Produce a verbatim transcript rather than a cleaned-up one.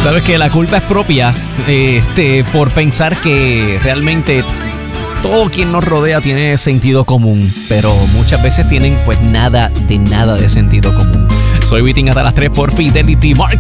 Sabes que la culpa es propia este, por pensar que realmente todo quien nos rodea tiene sentido común, pero muchas veces tienen pues nada de nada de sentido común. Soy Vitín hasta las tres por Fidelity. Mark